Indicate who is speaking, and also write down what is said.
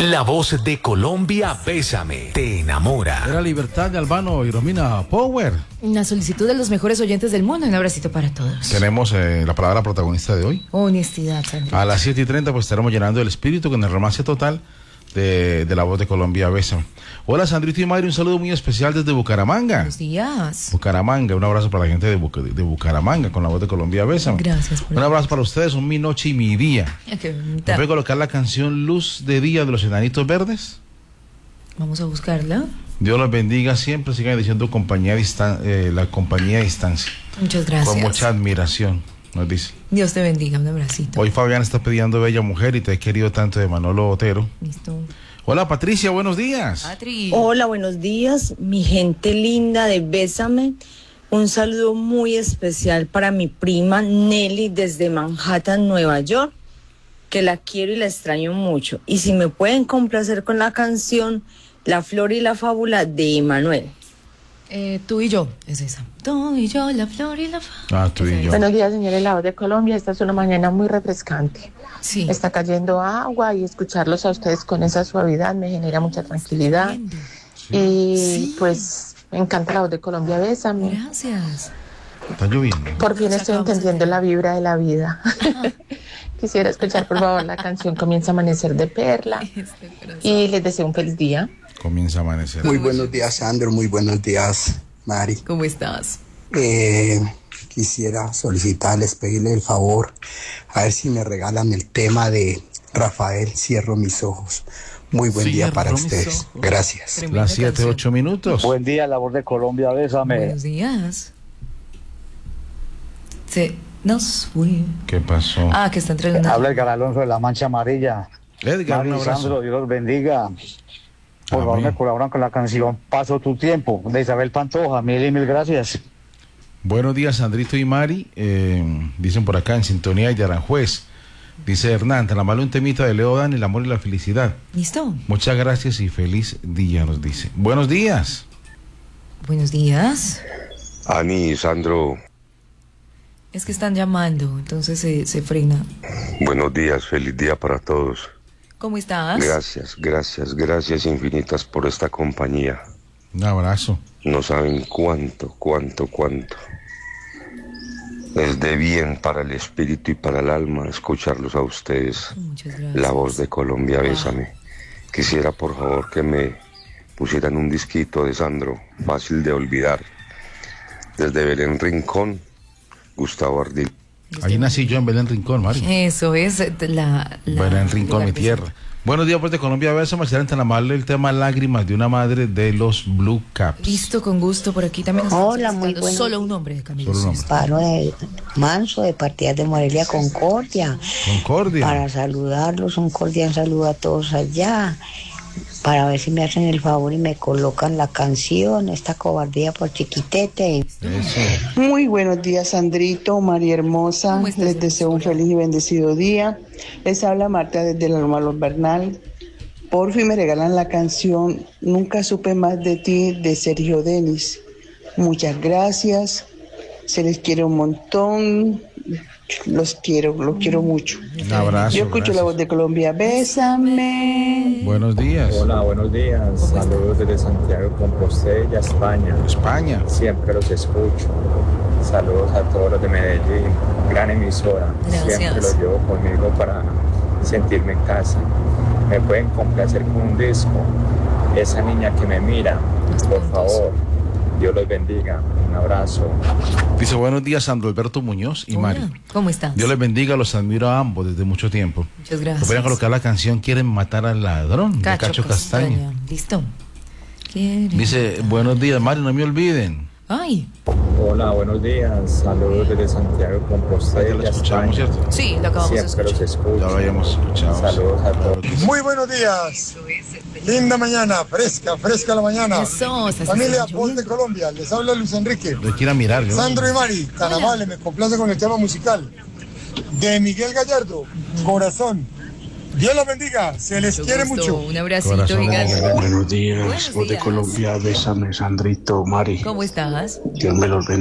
Speaker 1: La voz de Colombia, Bésame, te enamora.
Speaker 2: Era Libertad de Albano y Romina Power.
Speaker 3: Una solicitud de los mejores oyentes del mundo. Un abracito para todos.
Speaker 2: Tenemos la palabra protagonista de hoy.
Speaker 3: Honestidad, Sandra.
Speaker 2: A las 7:30 pues estaremos llenando el espíritu con el romance total de la voz de Colombia, Bésame. Hola, Sandrito y Madre, un saludo muy especial desde Bucaramanga.
Speaker 3: Buenos días.
Speaker 2: Bucaramanga, un abrazo para la gente de Bucaramanga con la voz de Colombia, Bésame.
Speaker 3: Gracias.
Speaker 2: Un abrazo para ustedes, son mi noche y mi día.
Speaker 3: Qué
Speaker 2: ¿Me
Speaker 3: bonita.
Speaker 2: puede colocar la canción Luz de Día de los Enanitos Verdes?
Speaker 3: Vamos a buscarla.
Speaker 2: Dios los bendiga siempre, sigan diciendo la compañía a distancia.
Speaker 3: Muchas gracias.
Speaker 2: Con mucha admiración, nos dice.
Speaker 3: Dios te bendiga, un abracito.
Speaker 2: Hoy Fabián está pidiendo Bella Mujer y te he querido tanto de Manolo Otero.
Speaker 3: Listo.
Speaker 2: Hola Patricia, buenos días.
Speaker 3: Patri.
Speaker 4: Hola, buenos días, mi gente linda de Bésame. Un saludo muy especial para mi prima Nelly desde Manhattan, Nueva York, que la quiero y la extraño mucho. Y si me pueden complacer con la canción La Flor y la Fábula de Emanuel.
Speaker 3: Tú y yo, es esa. Tú y yo, la flor y la fábula.
Speaker 2: Tú y yo.
Speaker 5: Buenos días, señores, la voz de Colombia. Esta es una mañana muy refrescante.
Speaker 3: Sí.
Speaker 5: Está cayendo agua y escucharlos a ustedes con esa suavidad me genera mucha tranquilidad. Y
Speaker 3: Sí.
Speaker 5: pues me encanta la voz de Colombia, Bésame.
Speaker 3: Gracias.
Speaker 2: Está lloviendo.
Speaker 5: Por fin
Speaker 3: Se
Speaker 5: estoy
Speaker 3: acabó
Speaker 5: entendiendo
Speaker 3: ese
Speaker 5: la vibra de la vida. Quisiera escuchar, por favor, la canción Comienza a Amanecer de Perla. Y les deseo un feliz día.
Speaker 2: Comienza a amanecer.
Speaker 6: Muy buenos días, Sandro. Muy buenos días, Mari.
Speaker 3: ¿Cómo estás?
Speaker 6: Quisiera solicitarles, pedirle el favor, a ver si me regalan el tema de Rafael, Cierro mis ojos. Muy buen día para
Speaker 2: Cierro mis
Speaker 6: ustedes.
Speaker 2: ojos.
Speaker 6: Gracias.
Speaker 3: Tremenda
Speaker 2: Las 7,
Speaker 3: canción.
Speaker 2: 8 minutos.
Speaker 7: Buen día, la voz de Colombia, Bésame.
Speaker 3: Buenos días. Se nos fue.
Speaker 2: ¿Qué pasó?
Speaker 3: Que está entre los...
Speaker 7: Habla Edgar Alonso de la Mancha Amarilla.
Speaker 2: Edgar,
Speaker 7: Mari
Speaker 2: un
Speaker 7: y
Speaker 2: abrazo.
Speaker 7: Sandro, Dios los bendiga. Por favor,
Speaker 2: Amén.
Speaker 7: me colaboran con la canción Paso tu tiempo, de Isabel Pantoja. Mil y mil gracias.
Speaker 2: Buenos días, Sandrito y Mari. Dicen por acá en sintonía de Aranjuez. Dice Hernán, tan amable un temita de Leo Dan, el amor y la felicidad.
Speaker 3: ¿Listo?
Speaker 2: Muchas gracias y feliz día, nos dice. Buenos días.
Speaker 3: Buenos días.
Speaker 8: Ani, Sandro,
Speaker 3: Es que están llamando, entonces se frena.
Speaker 8: buenos días, feliz día para todos.
Speaker 3: ¿Cómo estás?
Speaker 8: Gracias infinitas por esta compañía.
Speaker 2: Un abrazo.
Speaker 8: No saben cuánto. Es de bien para el espíritu y para el alma escucharlos a ustedes.
Speaker 3: Muchas gracias.
Speaker 8: La voz de Colombia, Bésame. Quisiera por favor que me pusieran un disquito de Sandro, fácil de olvidar. Desde Belén Rincón, Gustavo Ardil.
Speaker 2: Ahí nací yo en Belén Rincón, Mari.
Speaker 3: Eso es la
Speaker 2: Belén Rincón,
Speaker 3: lugar
Speaker 2: mi
Speaker 3: de
Speaker 2: tierra. Buenos días, pues de Colombia, Bésame. Serán tan amable el tema Lágrimas de una madre de los Blue Caps.
Speaker 3: Listo, con gusto, por aquí también nos están
Speaker 9: Hola, muy
Speaker 3: solicitando
Speaker 9: buenos
Speaker 3: solo un nombre de Camilo
Speaker 2: Solo un
Speaker 3: Sesto.
Speaker 9: Paro de Manso de Partidas de Morelia, Concordia.
Speaker 2: Concordia.
Speaker 9: Para saludarlos, un cordial saludo a todos allá. Para ver si me hacen el favor y me colocan la canción, esta cobardía por Chiquitete.
Speaker 2: Eso.
Speaker 10: Muy buenos días, Sandrito, María Hermosa.
Speaker 3: ¿Cómo estás,
Speaker 10: Les deseo un
Speaker 3: hermosura?
Speaker 10: feliz y bendecido día. Les habla Marta desde la Loma Los Bernal. Por fin me regalan la canción Nunca supe más de ti de Sergio Denis. Muchas gracias. Se les quiere un montón. Los quiero mucho.
Speaker 2: Un abrazo.
Speaker 10: Yo escucho la
Speaker 2: gracias.
Speaker 10: voz de Colombia. Bésame.
Speaker 2: Buenos días.
Speaker 11: Hola, buenos días. Saludos desde Santiago de Compostela, España.
Speaker 2: España.
Speaker 11: Siempre los escucho. Saludos a todos los de Medellín. Gran emisora.
Speaker 3: Gracias.
Speaker 11: Siempre los llevo conmigo para sentirme en casa. Me pueden complacer con un disco. Esa niña que me mira, por favor. Dios los bendiga. Un abrazo.
Speaker 2: Dice buenos días, Sandro Alberto Muñoz y
Speaker 3: Hola,
Speaker 2: Mari.
Speaker 3: ¿cómo estás?
Speaker 2: Dios les bendiga, los admiro a ambos desde mucho tiempo.
Speaker 3: Muchas
Speaker 2: Me
Speaker 3: gracias.
Speaker 2: pueden colocar la canción Quieren matar al ladrón de Cacho Castaña.
Speaker 3: Listo. ¿Quieren?
Speaker 2: Dice buenos días, Mari, no me olviden.
Speaker 3: Ay,
Speaker 11: Hola, buenos días. Saludos desde Santiago de
Speaker 2: Ya
Speaker 11: Compostela,
Speaker 2: lo escuchamos,
Speaker 11: España.
Speaker 2: ¿cierto?
Speaker 3: sí, lo acabamos de
Speaker 11: Siempre los
Speaker 3: escuchar.
Speaker 11: escucho.
Speaker 2: Ya lo habíamos escuchado.
Speaker 11: Saludos a todos.
Speaker 12: Muy buenos días. Linda mañana, fresca la mañana.
Speaker 3: Eso, se
Speaker 12: Familia
Speaker 3: está
Speaker 12: Voz de Colombia, les habla Luis Enrique.
Speaker 2: Lo quiera mirar, ¿no?
Speaker 12: Sandro y Mari, tan amable, me complace con el tema musical. De Miguel Gallardo, Corazón. Dios los bendiga, se les quiere mucho.
Speaker 3: Un abracito
Speaker 2: Corazón,
Speaker 3: gigante.
Speaker 2: Miguel.
Speaker 13: Buenos días,
Speaker 3: Buenos
Speaker 13: voz de
Speaker 3: días.
Speaker 13: Colombia, Bésame, Sandrito, Mari.
Speaker 3: ¿Cómo estás?
Speaker 13: Dios me los bendiga.